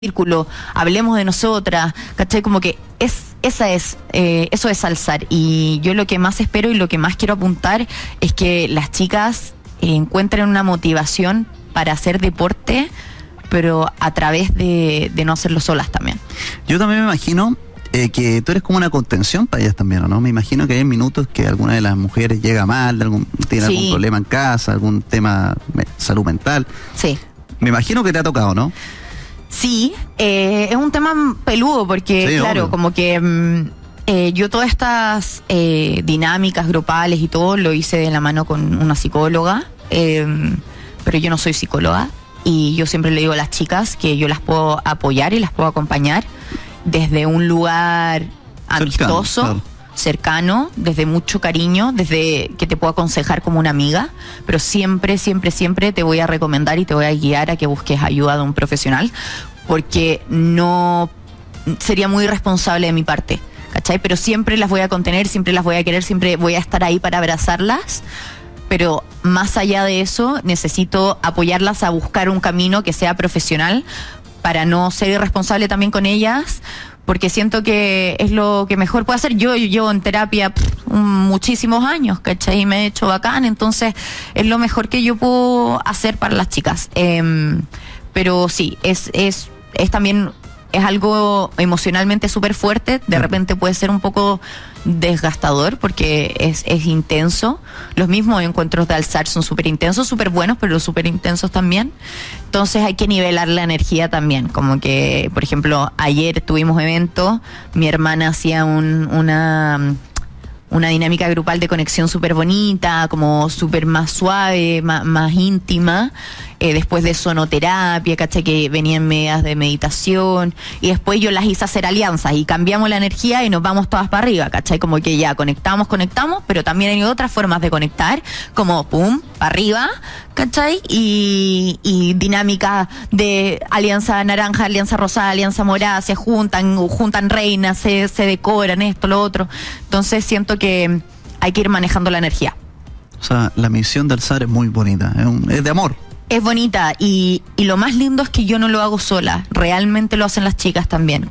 círculo, hablemos de nosotras, ¿cachai? Como que eso es alzar. Y yo lo que más espero y lo que más quiero apuntar es que las chicas encuentren una motivación para hacer deporte, pero a través de no hacerlo solas también. Yo también me imagino que tú eres como una contención para ellas también, ¿o no? Me imagino que hay minutos que alguna de las mujeres llega mal, tiene algún problema en casa, algún tema salud mental. Sí. Me imagino que te ha tocado, ¿no? Sí, es un tema peludo porque, sí, claro, obvio. Como que yo todas estas dinámicas grupales y todo lo hice de la mano con una psicóloga, pero yo no soy psicóloga y yo siempre le digo a las chicas que yo las puedo apoyar y las puedo acompañar desde un lugar amistoso, claro, cercano, desde mucho cariño, desde que te puedo aconsejar como una amiga, pero siempre te voy a recomendar y te voy a guiar a que busques ayuda de un profesional, porque no sería muy irresponsable de mi parte, ¿cachai? Pero siempre las voy a contener, siempre las voy a querer, siempre voy a estar ahí para abrazarlas, pero más allá de eso necesito apoyarlas a buscar un camino que sea profesional para no ser irresponsable también con ellas, porque siento que es lo que mejor puedo hacer. Yo llevo en terapia muchísimos años, ¿cachai? Y me he hecho bacán, entonces es lo mejor que yo puedo hacer para las chicas. Pero sí, es también, es algo emocionalmente súper fuerte, de repente puede ser un poco desgastador porque es intenso. Los mismos encuentros de alzar son súper intensos, súper buenos, pero súper intensos también. Entonces hay que nivelar la energía también, como que, por ejemplo, ayer tuvimos evento, mi hermana hacía una dinámica grupal de conexión súper bonita, como súper más suave, más íntima, después de sonoterapia, ¿cachai? Que venían medias de meditación, y después yo las hice hacer alianzas, y cambiamos la energía y nos vamos todas para arriba, ¿cachai? Como que ya conectamos, pero también hay otras formas de conectar, como pum, para arriba, ¿cachai? Y dinámica de alianza naranja, alianza rosada, alianza morada, se juntan reinas, se decoran esto, lo otro. Entonces siento que hay que ir manejando la energía. O sea, la misión de alzar es muy bonita, es de amor. Es bonita y lo más lindo es que yo no lo hago sola, realmente lo hacen las chicas también,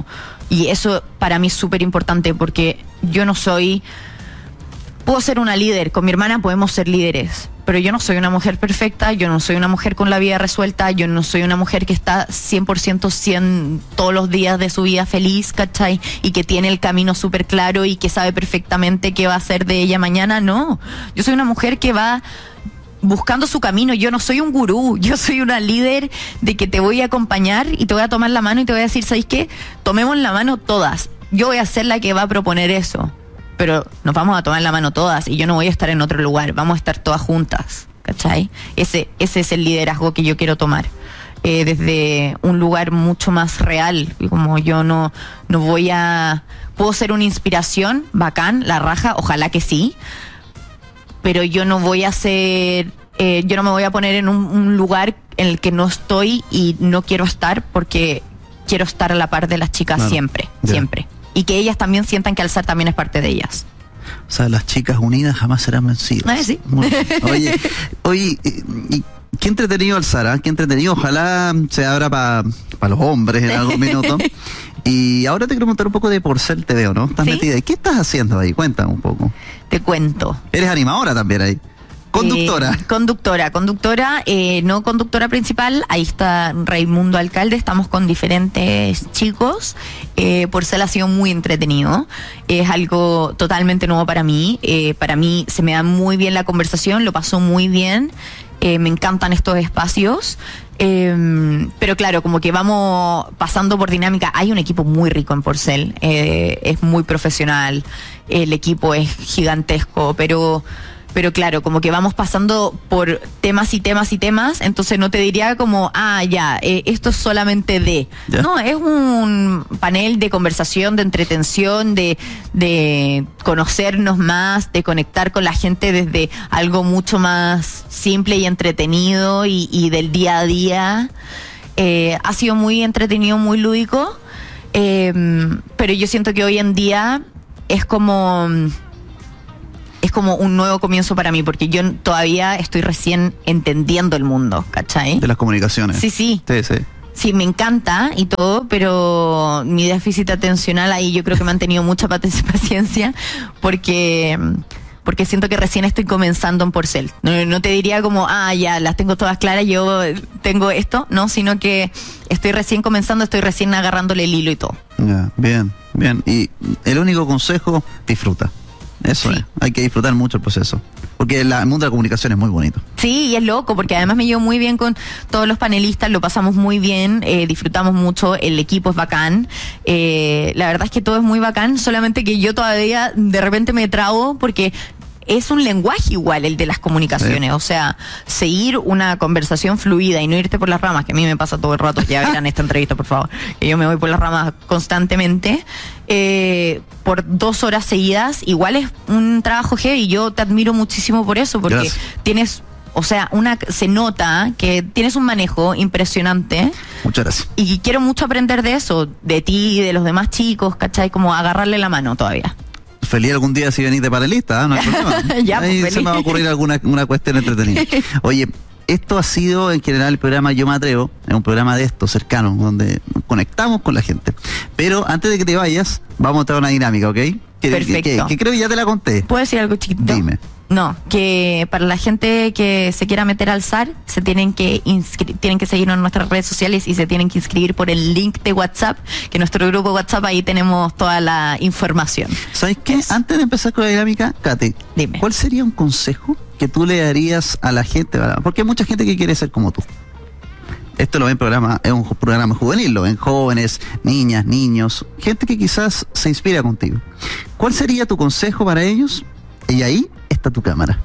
y eso para mí es súper importante porque yo no puedo ser una líder, con mi hermana podemos ser líderes, pero yo no soy una mujer perfecta, yo no soy una mujer con la vida resuelta, yo no soy una mujer que está 100% todos los días de su vida feliz, ¿cachai? Y que tiene el camino súper claro y que sabe perfectamente qué va a hacer de ella mañana, no. Yo soy una mujer que va buscando su camino, yo no soy un gurú, yo soy una líder de que te voy a acompañar y te voy a tomar la mano y te voy a decir, ¿sabes qué? Tomemos la mano todas, yo voy a ser la que va a proponer eso, pero nos vamos a tomar la mano todas y yo no voy a estar en otro lugar, vamos a estar todas juntas, ¿cachai? Ese es el liderazgo que yo quiero tomar, desde un lugar mucho más real, como yo no puedo ser una inspiración, bacán, la raja, ojalá que sí, pero yo no voy a yo no me voy a poner en un lugar en el que no estoy y no quiero estar, porque quiero estar a la par de las chicas, claro, siempre. Y que ellas también sientan que alzar también es parte de ellas. O sea, las chicas unidas jamás serán vencidas. Sí. Oye, y qué entretenido alzar, ¿eh? Qué entretenido. Ojalá se abra para los hombres en algún minuto. Y ahora te quiero contar un poco de Porcel TV, ¿no? ¿Estás metida? ¿Y qué estás haciendo ahí? Cuéntame un poco. Te cuento. ¿Eres animadora también ahí? ¿Conductora? Conductora, no conductora principal. Ahí está Raimundo Alcalde, estamos con diferentes chicos. Porcel ha sido muy entretenido. Es algo totalmente nuevo para mí. Para mí se me da muy bien la conversación, lo paso muy bien. Me encantan estos espacios. Pero claro, como que vamos pasando por dinámica. Hay un equipo muy rico en Porcel, es muy profesional, el equipo es gigantesco, pero claro, como que vamos pasando por temas, entonces no te diría como, esto es solamente ¿ya? No, es un panel de conversación, de entretención, de conocernos más, de conectar con la gente desde algo mucho más simple y entretenido y del día a día. Ha sido muy entretenido, muy lúdico, pero yo siento que hoy en día es como un nuevo comienzo para mí, porque yo todavía estoy recién entendiendo el mundo, ¿cachai? De las comunicaciones. Sí. Sí, me encanta y todo, pero mi déficit atencional ahí yo creo que me han tenido mucha paciencia porque siento que recién estoy comenzando en Porcel. No te diría como, ya, las tengo todas claras, yo tengo esto, no, sino que estoy recién comenzando, estoy recién agarrándole el hilo y todo. Ya, bien. Y el único consejo, disfruta. Eso sí. Hay que disfrutar mucho el proceso. Porque el mundo de la comunicación es muy bonito. Sí, y es loco, porque además me llevo muy bien con todos los panelistas, lo pasamos muy bien, disfrutamos mucho, el equipo es bacán. La verdad es que todo es muy bacán, solamente que yo todavía de repente me trabo porque es un lenguaje igual el de las comunicaciones, o sea, seguir una conversación fluida y no irte por las ramas, que a mí me pasa todo el rato, ya verán esta entrevista, por favor, que yo me voy por las ramas constantemente, por 2 horas seguidas, igual es un trabajo heavy, y yo te admiro muchísimo por eso, porque tienes, o sea, se nota que tienes un manejo impresionante. Muchas gracias. Y quiero mucho aprender de eso, de ti y de los demás chicos, ¿cachai? Como agarrarle la mano todavía. Feliz algún día si venís de panelista, no hay problema. Ya, ahí pues, se me va a ocurrir una cuestión entretenida. Oye, esto ha sido en general el programa Yo Me Atrevo, es un programa de estos cercanos, donde conectamos con la gente. Pero antes de que te vayas, vamos a traer una dinámica, ¿ok? Perfecto. Que creo que ya te la conté. ¿Puedo decir algo chiquitito? Dime. No, que para la gente que se quiera meter al SAR, se tienen que seguirnos en nuestras redes sociales y se tienen que inscribir por el link de WhatsApp, que nuestro grupo WhatsApp, ahí tenemos toda la información. ¿Sabes qué? Antes de empezar con la dinámica, Katy, dime. ¿Cuál sería un consejo que tú le darías a la gente? Porque hay mucha gente que quiere ser como tú. Esto lo ven es un programa juvenil, lo ven jóvenes, niñas, niños, gente que quizás se inspira contigo. ¿Cuál sería tu consejo para ellos? Y ahí está tu cámara.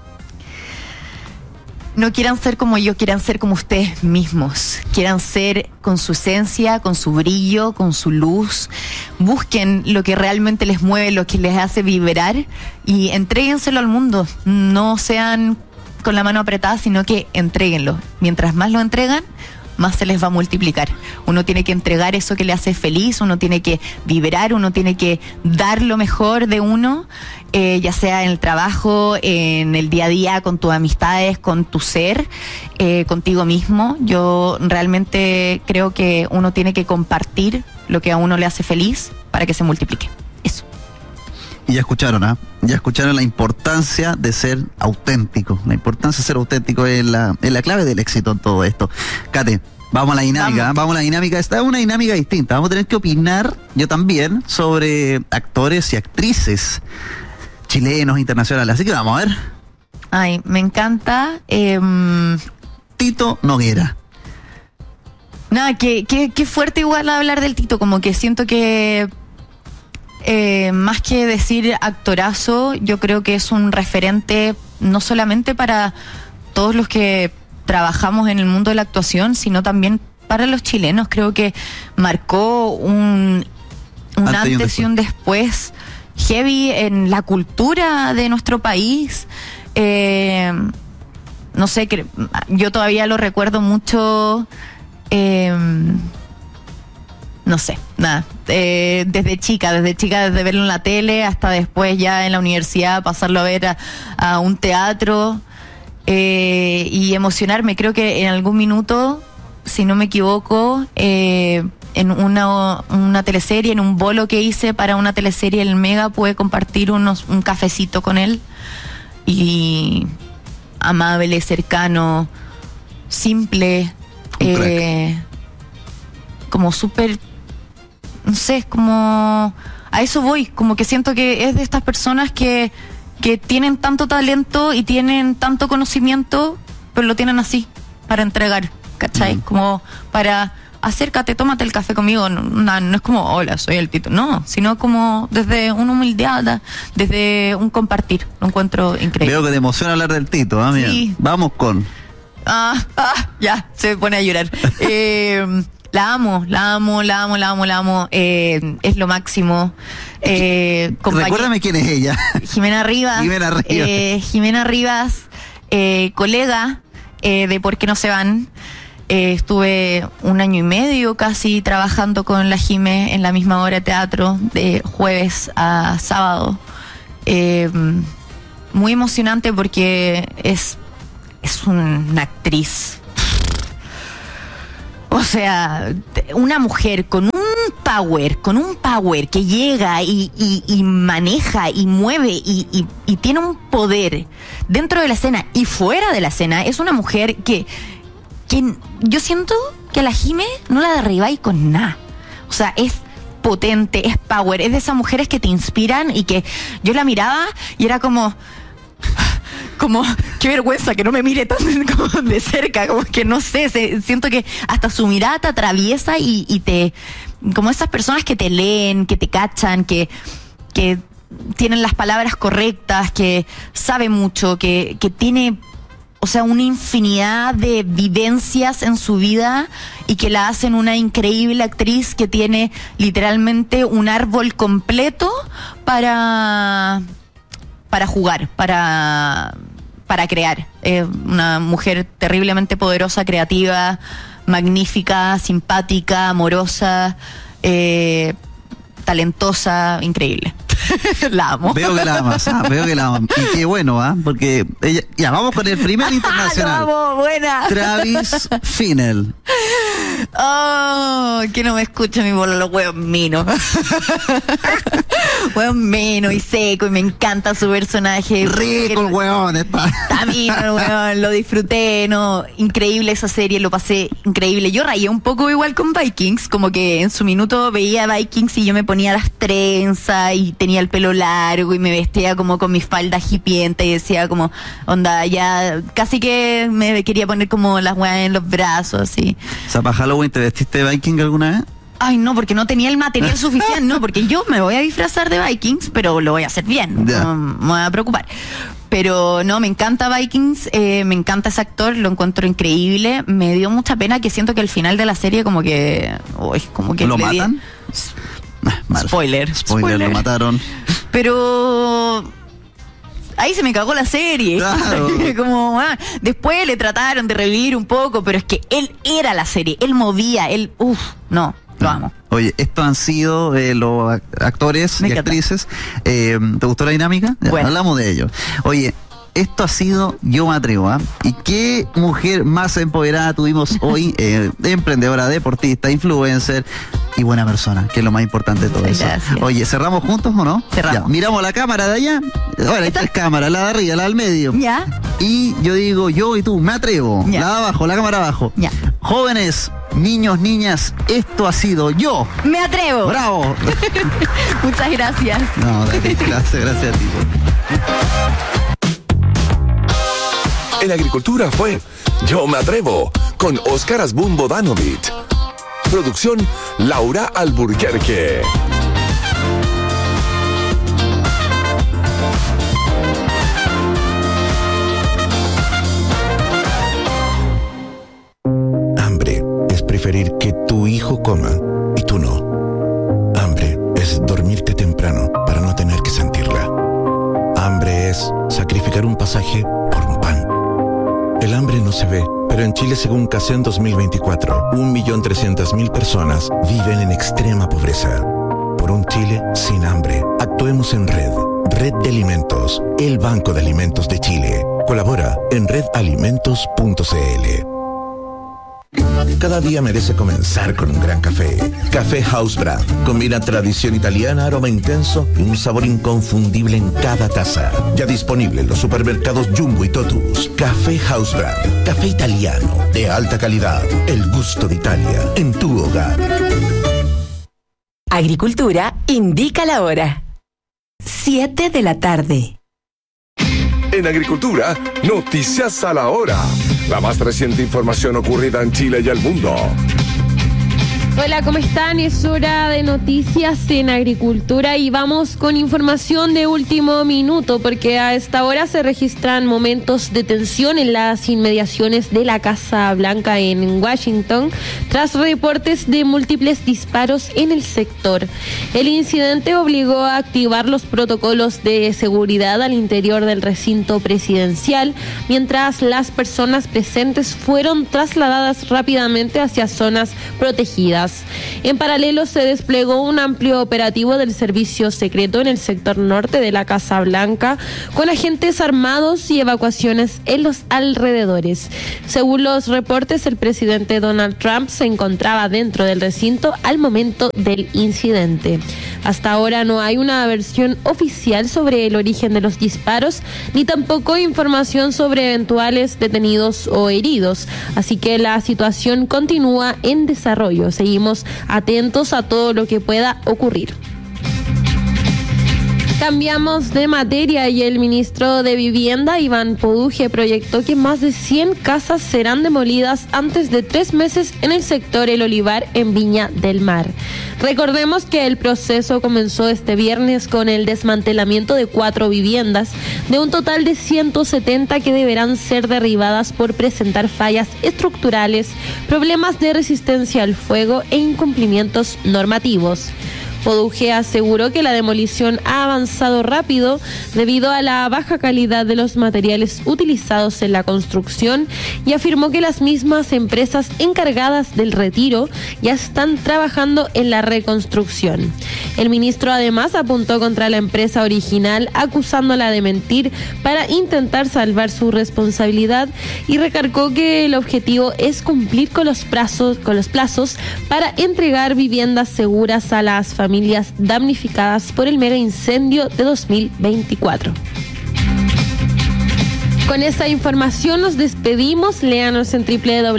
No quieran ser como yo, quieran ser como ustedes mismos. Quieran ser con su esencia, con su brillo, con su luz. Busquen lo que realmente les mueve, lo que les hace vibrar y entréguenselo al mundo. No sean con la mano apretada, sino que entréguenlo. Mientras más lo entregan, más se les va a multiplicar. Uno tiene que entregar eso que le hace feliz, uno tiene que vibrar, uno tiene que dar lo mejor de uno, ya sea en el trabajo, en el día a día, con tus amistades, con tu ser, contigo mismo. Yo realmente creo que uno tiene que compartir lo que a uno le hace feliz para que se multiplique. Eso. Y ya escucharon, Ya escucharon la importancia de ser auténtico. La importancia de ser auténtico es la clave del éxito en todo esto. Kate, vamos a la dinámica. Vamos a la dinámica. Esta es una dinámica distinta. Vamos a tener que opinar, yo también, sobre actores y actrices chilenos, internacionales. Así que vamos a ver. Ay, me encanta. Tito Noguera. Nada, qué fuerte igual hablar del Tito. Como que siento que más que decir actorazo, yo creo que es un referente no solamente para todos los que trabajamos en el mundo de la actuación, sino también para los chilenos. Creo que marcó un antes y un después heavy en la cultura de nuestro país. No sé, yo todavía lo recuerdo mucho. No sé, nada. Desde chica, desde verlo en la tele hasta después ya en la universidad, pasarlo a ver a un teatro y emocionarme. Creo que en algún minuto, si no me equivoco, en una teleserie, en un bolo que hice para una teleserie, el Mega, pude compartir un cafecito con él. Y amable, cercano, simple, como súper, no sé, es como a eso voy, como que siento que es de estas personas que tienen tanto talento y tienen tanto conocimiento, pero lo tienen así, para entregar, ¿cachai? Como para acércate, tómate el café conmigo, no es como hola, soy el Tito, no, sino como desde una humildad, desde un compartir, lo encuentro increíble. Veo que te emociona hablar del Tito, mira. Sí. Vamos con ya, se pone a llorar. La amo, es lo máximo. Recuérdame quién es ella. Jimena Rivas. Jimena Rivas, colega de ¿Por qué no se van? Estuve 1 año y medio casi trabajando con la Jime en la misma hora de teatro, de jueves a sábado. Muy emocionante porque es una actriz. O sea, una mujer con un power que llega y maneja y mueve y tiene un poder dentro de la escena y fuera de la escena, es una mujer que yo siento que a la Jime no la derribáis con nada. O sea, es potente, es power, es de esas mujeres que te inspiran y que yo la miraba y era como qué vergüenza que no me mire tan como de cerca, como que no sé, siento que hasta su mirada te atraviesa y te, como esas personas que te leen, que te cachan, que tienen las palabras correctas, que sabe mucho, que tiene, o sea, una infinidad de vivencias en su vida y que la hacen una increíble actriz que tiene literalmente un árbol completo para jugar, para crear. Una mujer terriblemente poderosa, creativa, magnífica, simpática, amorosa, talentosa, increíble. La amo. Veo que la amas, veo que la amas. Y qué bueno, porque ella, ya vamos con el primer internacional. Lo amo, buena. Travis Finnell. Oh, que no me escucha mi bolo, los huevos mino. Huevón mino y seco, y me encanta su personaje. Rico el huevón, está. También el huevón, lo disfruté, no, increíble esa serie, lo pasé increíble. Yo rayé un poco igual con Vikings, como que en su minuto veía Vikings y yo me ponía las trenzas y tenía el pelo largo y me vestía como con mis faldas hipienta y decía como, onda, ya casi que me quería poner como las huevas en los brazos, así. O sea, para Halloween, ¿te vestiste de Viking alguna vez? Ay, no, porque no tenía el material suficiente, no, porque yo me voy a disfrazar de Vikings, pero lo voy a hacer bien, no me voy a preocupar. Pero no, me encanta Vikings, me encanta ese actor, lo encuentro increíble. Me dio mucha pena que siento que al final de la serie como que... Uy, como que ¿Lo matan? Spoiler, lo mataron. Pero... ahí se me cagó la serie. Claro. Como, después le trataron de revivir un poco, pero es que él era la serie, él movía, no, lo amo. Oye, estos han sido los actores y actrices. ¿Te gustó la dinámica? Ya, bueno. Hablamos de ello. Oye, esto ha sido Yo Me Atrevo, y qué mujer más empoderada tuvimos hoy, emprendedora, deportista, influencer y buena persona, que es lo más importante de todo eso. Oye, ¿cerramos juntos o no? Cerramos. Ya, miramos la cámara de allá. Bueno, hay 3 cámaras, la de arriba, la del medio. Ya. Y yo digo, yo y tú, me atrevo. Ya. La de abajo, la cámara abajo. Ya. Jóvenes, niños, niñas, esto ha sido Yo Me Atrevo. ¡Bravo! Muchas gracias. No, gracias a ti. En Agricultura fue Yo Me Atrevo con Óscar Asbun Bodanovich. Producción Laura Alburquerque. Hambre es preferir que tu hijo coma y tú no. Hambre es dormirte temprano para no tener que sentirla. Hambre es sacrificar un pasaje por un pan. El hambre no se ve, pero en Chile, según CACEN 2024, 1.300.000 personas viven en extrema pobreza. Por un Chile sin hambre, actuemos en red. Red de Alimentos, el Banco de Alimentos de Chile. Colabora en redalimentos.cl. Cada día merece comenzar con un gran café. Café House Brand. Combina tradición italiana, aroma intenso y un sabor inconfundible en cada taza. Ya disponible en los supermercados Jumbo y Totus. Café House Brand. Café italiano de alta calidad. El gusto de Italia en tu hogar. Agricultura indica la hora. 7 de la tarde. En Agricultura, noticias a la hora. La más reciente información ocurrida en Chile y el mundo. Hola, ¿cómo están? Es hora de noticias en Agricultura y vamos con información de último minuto porque a esta hora se registran momentos de tensión en las inmediaciones de la Casa Blanca en Washington tras reportes de múltiples disparos en el sector. El incidente obligó a activar los protocolos de seguridad al interior del recinto presidencial, mientras las personas presentes fueron trasladadas rápidamente hacia zonas protegidas. demolidas. En paralelo se desplegó un amplio operativo del servicio secreto en el sector norte de la Casa Blanca, con agentes armados y evacuaciones en los alrededores. Según los reportes, el presidente Donald Trump se encontraba dentro del recinto al momento del incidente. Hasta ahora no hay una versión oficial sobre el origen de los disparos, ni tampoco información sobre eventuales detenidos o heridos, así que la situación continúa en desarrollo. Seguimos atentos a todo lo que pueda ocurrir. Cambiamos de materia y el ministro de Vivienda, Iván Poduje, proyectó que más de 100 casas serán demolidas antes de 3 meses en el sector El Olivar en Viña del Mar. Recordemos que el proceso comenzó este viernes con el desmantelamiento de 4 viviendas, de un total de 170 que deberán ser derribadas por presentar fallas estructurales, problemas de resistencia al fuego e incumplimientos normativos. Poduje aseguró que la demolición ha avanzado rápido debido a la baja calidad de los materiales utilizados en la construcción y afirmó que las mismas empresas encargadas del retiro ya están trabajando en la reconstrucción. El ministro además apuntó contra la empresa original, acusándola de mentir para intentar salvar su responsabilidad, y recargó que el objetivo es cumplir con los plazos para entregar viviendas seguras a las familias damnificadas por el mega incendio de 2024. Con esta información nos despedimos. Léanos en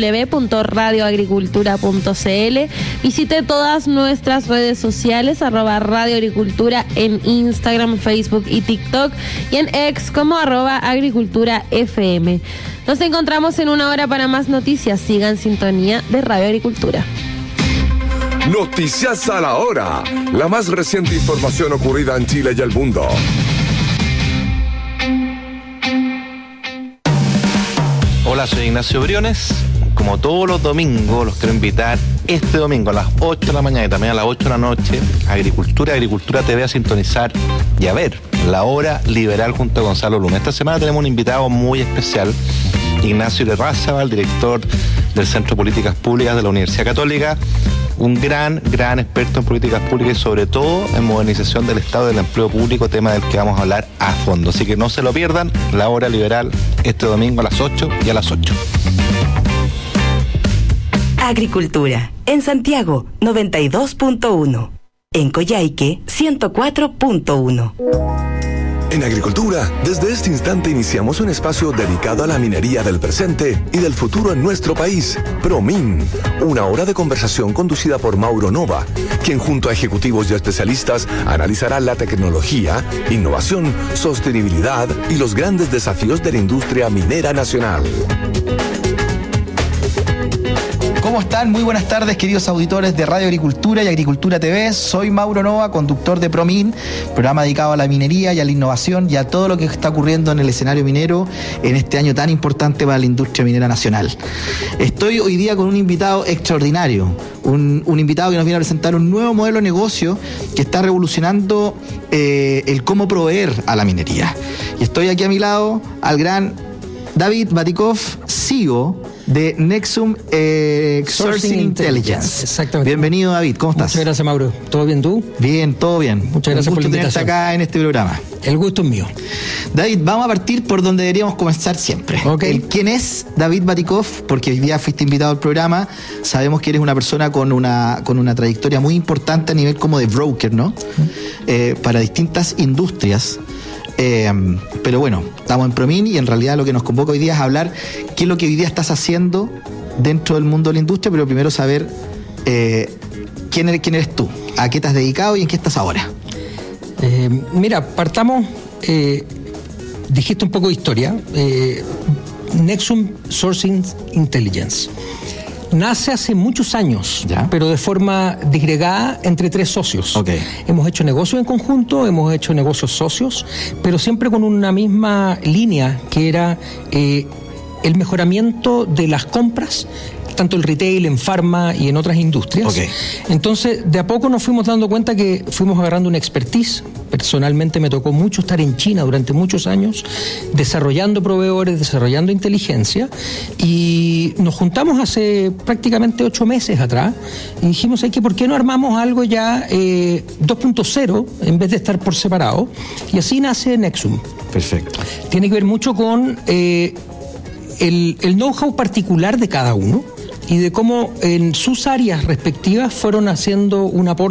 www.radioagricultura.cl. Visite todas nuestras redes sociales, @radioagricultura en Instagram, Facebook y TikTok, y en X como @agriculturafm. Nos encontramos en una hora para más noticias. Siga en sintonía de Radio Agricultura. Noticias a la hora. La más reciente información ocurrida en Chile y el mundo. Hola, soy Ignacio Briones. Como todos los domingos, los quiero invitar este domingo a las 8 de la mañana y también a las 8 de la noche a Agricultura TV a sintonizar y a ver La Hora Liberal junto a Gonzalo Luna. Esta semana tenemos un invitado muy especial, Ignacio Irarrázaval, director del Centro de Políticas Públicas de la Universidad Católica, un gran experto en políticas públicas y sobre todo en modernización del Estado del empleo público, tema del que vamos a hablar a fondo. Así que no se lo pierdan, La Hora Liberal este domingo a las 8 y a las 8. Agricultura, en Santiago 92.1, en Coyhaique 104.1. En Agricultura, desde este instante iniciamos un espacio dedicado a la minería del presente y del futuro en nuestro país. ProMin, una hora de conversación conducida por Mauro Nova, quien junto a ejecutivos y especialistas analizará la tecnología, innovación, sostenibilidad y los grandes desafíos de la industria minera nacional. ¿Cómo están? Muy buenas tardes, queridos auditores de Radio Agricultura y Agricultura TV. Soy Mauro Nova, conductor de ProMin, programa dedicado a la minería y a la innovación y a todo lo que está ocurriendo en el escenario minero en este año tan importante para la industria minera nacional. Estoy hoy día con un invitado extraordinario, un invitado que nos viene a presentar un nuevo modelo de negocio que está revolucionando el cómo proveer a la minería. Y estoy aquí a mi lado al gran David Batikov, CEO de Nexum Sourcing Intelligence. Exactamente. Bienvenido, David, ¿cómo estás? Muchas gracias, Mauro. ¿Todo bien tú? Bien, todo bien. Muchas gracias por la invitación. Un gusto tenerte acá en este programa. El gusto es mío. David, vamos a partir por donde deberíamos comenzar siempre. Okay. ¿Quién es David Batikov? Porque hoy día fuiste invitado al programa. Sabemos que eres una persona con una trayectoria muy importante a nivel como de broker, ¿no? Para distintas industrias. Pero bueno, estamos en ProMin y en realidad lo que nos convoca hoy día es hablar qué es lo que hoy día estás haciendo dentro del mundo de la industria, pero primero saber quién eres tú, a qué te has dedicado y en qué estás ahora. Mira, partamos, dijiste un poco de historia. Nexum Sourcing Intelligence nace hace muchos años, ¿ya? Pero de forma disgregada entre 3 socios. Okay. Hemos hecho negocios en conjunto, hemos hecho negocios socios, pero siempre con una misma línea que era el mejoramiento de las compras, tanto el retail, en pharma y en otras industrias. Okay. Entonces, de a poco nos fuimos dando cuenta que fuimos agarrando una expertise. Personalmente me tocó mucho estar en China durante muchos años, desarrollando proveedores, desarrollando inteligencia, y nos juntamos hace prácticamente 8 meses atrás y dijimos, ¿por qué no armamos algo ya 2.0 en vez de estar por separado? Y así nace Nexum. Perfecto. Tiene que ver mucho con el know-how particular de cada uno y de cómo en sus áreas respectivas fueron haciendo un aporte